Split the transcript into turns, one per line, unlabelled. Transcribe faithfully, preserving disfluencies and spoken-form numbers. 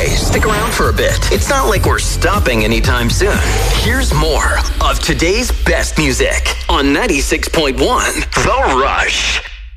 Hey, stick around for a bit. It's not like we're stopping anytime soon. Here's more of today's best music on ninety-six point one The Rush.